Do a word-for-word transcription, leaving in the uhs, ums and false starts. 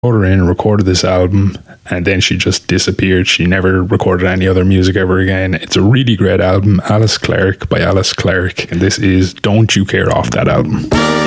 brought her in and recorded this album, and then she just disappeared. She never recorded any other music ever again. It's a really great album, Alice Clark by Alice Clark, and this is Don't You Care off that album.